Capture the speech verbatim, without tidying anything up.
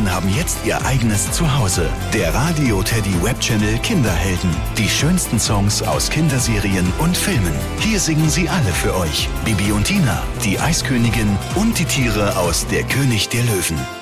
Kinderhelden haben jetzt ihr eigenes Zuhause. Der Radio Teddy Webchannel Kinderhelden. Die schönsten Songs aus Kinderserien und Filmen. Hier singen sie alle für euch. Bibi und Tina, die Eiskönigin und die Tiere aus Der König der Löwen.